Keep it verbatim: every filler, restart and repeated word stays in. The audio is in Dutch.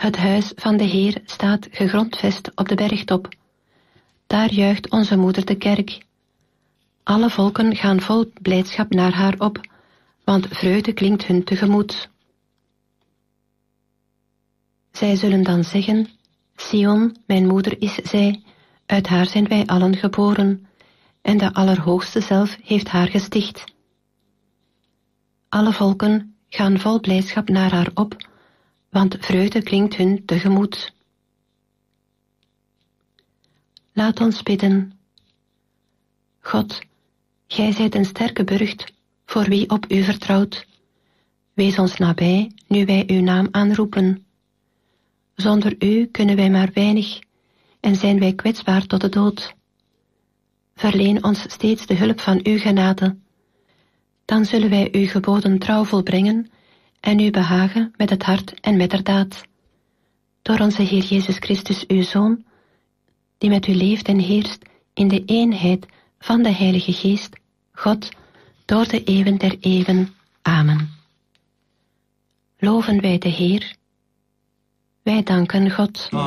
Het huis van de Heer staat gegrondvest op de bergtop. Daar juicht onze moeder de kerk. Alle volken gaan vol blijdschap naar haar op, want vreugde klinkt hun tegemoet. Zij zullen dan zeggen, Sion, mijn moeder is zij, uit haar zijn wij allen geboren, en de Allerhoogste zelf heeft haar gesticht. Alle volken gaan vol blijdschap naar haar op, want vreugde klinkt hun tegemoet. Laat ons bidden. God, gij zijt een sterke burcht, voor wie op u vertrouwt. Wees ons nabij, nu wij uw naam aanroepen. Zonder u kunnen wij maar weinig, en zijn wij kwetsbaar tot de dood. Verleen ons steeds de hulp van uw genade. Dan zullen wij uw geboden trouw volbrengen, en u behagen met het hart en met de daad. Door onze Heer Jezus Christus, uw Zoon, die met u leeft en heerst in de eenheid van de Heilige Geest, God, door de eeuwen der eeuwen. Amen. Loven wij de Heer. Wij danken God.